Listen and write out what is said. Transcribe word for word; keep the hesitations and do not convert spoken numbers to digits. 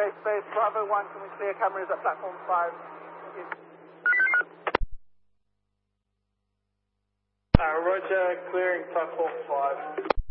Space Base, Bravo one, can we clear cameras at platform five? Thank you. Uh, Roger, clearing platform five.